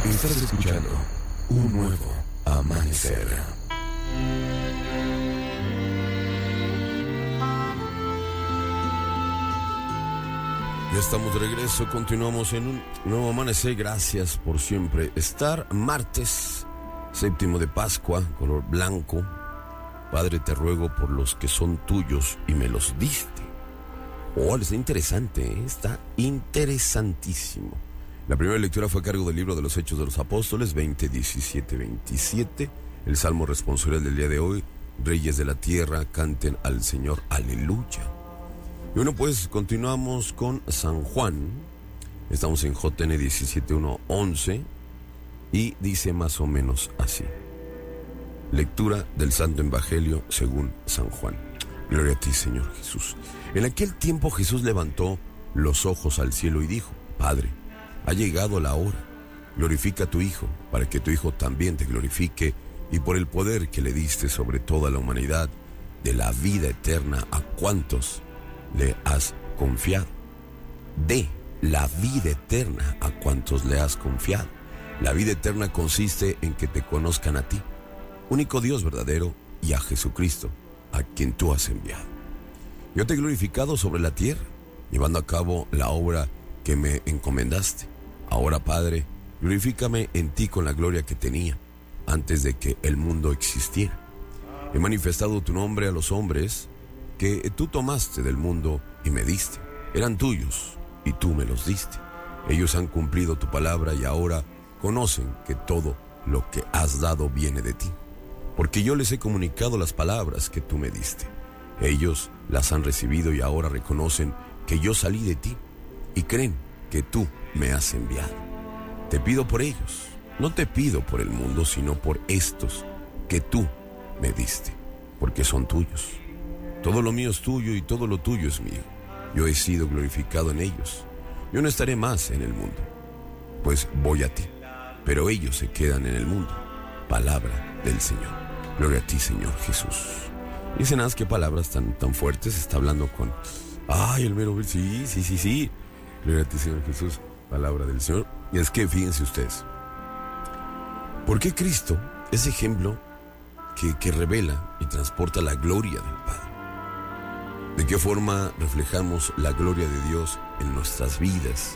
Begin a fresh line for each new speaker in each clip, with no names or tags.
Estás escuchando un nuevo amanecer. Ya estamos de regreso, continuamos en un nuevo amanecer. Gracias por siempre estar. Martes, séptimo de Pascua, color blanco. Padre, te ruego por los que son tuyos y me los diste. Oh, está interesante, ¿eh? Está interesantísimo. La primera lectura fue a cargo del libro de los Hechos de los Apóstoles, 20, 17, 27. El salmo responsorial del día de hoy: Reyes de la tierra, canten al Señor, aleluya. Y bueno, pues continuamos con San Juan. Estamos en JN 17:1-11 y dice más o menos así. Lectura del Santo Evangelio según San Juan. Gloria a ti, Señor Jesús. En aquel tiempo Jesús levantó los ojos al cielo y dijo: Padre, ha llegado la hora. Glorifica a tu Hijo, para que tu Hijo también te glorifique, y por el poder que le diste sobre toda la humanidad, de la vida eterna a cuantos le has confiado. De la vida eterna a cuantos le has confiado. La vida eterna consiste en que te conozcan a ti, único Dios verdadero, y a Jesucristo, a quien tú has enviado. Yo te he glorificado sobre la tierra, llevando a cabo la obra que me encomendaste. Ahora, Padre, glorifícame en ti con la gloria que tenía antes de que el mundo existiera. He manifestado tu nombre a los hombres que tú tomaste del mundo y me diste. Eran tuyos y tú me los diste. Ellos han cumplido tu palabra y ahora conocen que todo lo que has dado viene de ti, porque yo les he comunicado las palabras que tú me diste. Ellos las han recibido y ahora reconocen que yo salí de ti y creen que tú me has enviado. Te pido por ellos, no te pido por el mundo, sino por estos que tú me diste, porque son tuyos. Todo lo mío es tuyo y todo lo tuyo es mío. Yo he sido glorificado en ellos. Yo no estaré más en el mundo, pues voy a ti, pero ellos se quedan en el mundo. Palabra del Señor. Gloria a ti, Señor Jesús. Dicen, nada, qué palabras tan fuertes. Está hablando con... Ay, el mero... Sí. Gloria a ti, Señor Jesús. Palabra del Señor. Y es que fíjense ustedes, ¿por qué Cristo es ejemplo que revela y transporta la gloria del Padre? ¿De qué forma reflejamos la gloria de Dios en nuestras vidas,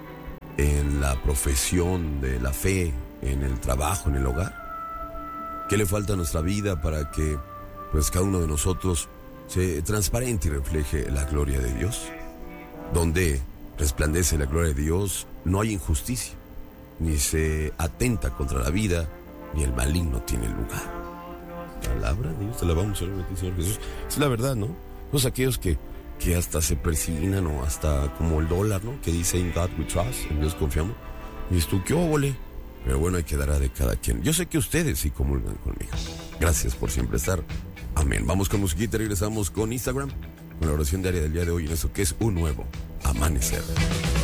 en la profesión de la fe, en el trabajo, en el hogar? ¿Qué le falta a nuestra vida para que pues cada uno de nosotros se transparente y refleje la gloria de Dios? Donde resplandece la gloria de Dios, no hay injusticia, ni se atenta contra la vida, ni el maligno tiene lugar. Palabra de Dios, te la vamos a leer, Señor Jesús. Es la verdad, ¿no? Todos aquellos que hasta se persignan, o hasta como el dólar, ¿no? Que dice In God we trust, en Dios confiamos. Y dices tú, qué óvole. Pero bueno, hay que dar a de cada quien. Yo sé que ustedes sí comulgan conmigo. Gracias por siempre estar. Amén. Vamos con musiquita, regresamos con Instagram, con la oración diaria del día de hoy, en eso que es un nuevo amanecer.